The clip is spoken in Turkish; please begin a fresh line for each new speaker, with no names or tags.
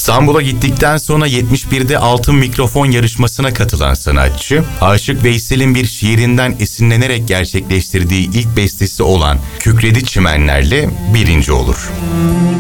İstanbul'a gittikten sonra 71'de Altın Mikrofon yarışmasına katılan sanatçı, Aşık Veysel'in bir şiirinden esinlenerek gerçekleştirdiği ilk bestesi olan Kükredi Çimenler'le birinci olur.